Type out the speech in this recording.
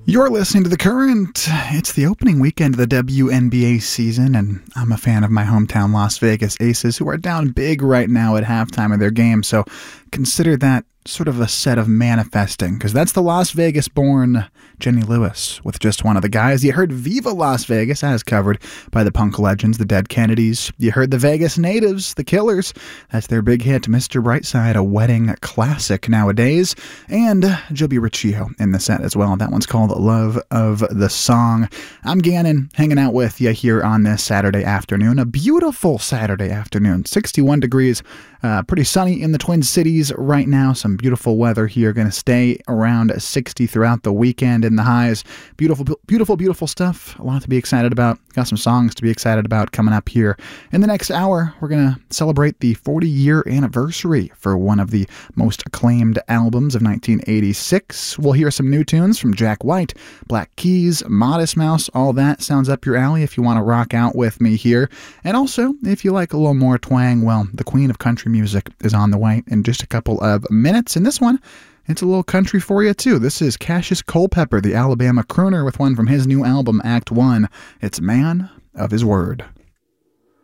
You're listening to The Current. It's the opening weekend of the WNBA season, and I'm a fan of my hometown Las Vegas Aces, who are down big right now at halftime of their game, so consider that sort of a set of manifesting, because that's the Las Vegas-born Jenny Lewis with Just One of the Guys. You heard Viva Las Vegas, as covered by the punk legends, the Dead Kennedys. You heard the Vegas natives, the Killers. That's their big hit, Mr. Brightside, a wedding classic nowadays. And Joby Riccio in the set as well. That one's called Love of the Song. I'm Gannon, hanging out with you here on this Saturday afternoon. A beautiful Saturday afternoon. 61 degrees. Pretty sunny in the Twin Cities right now. Some beautiful weather here. Going to stay around 60 throughout the weekend in the highs. Beautiful, beautiful, beautiful stuff. A lot to be excited about. Got some songs to be excited about coming up here. In the next hour, we're going to celebrate the 40-year anniversary for one of the most acclaimed albums of 1986. We'll hear some new tunes from Jack White, Black Keys, Modest Mouse. All that sounds up your alley if you want to rock out with me here. And also, if you like a little more twang, well, the queen of country music is on the way in just a couple of minutes. And this one, it's a little country for you too. This is Cassius Culpepper, the Alabama crooner, with one from his new album, Act One. It's Man of His Word.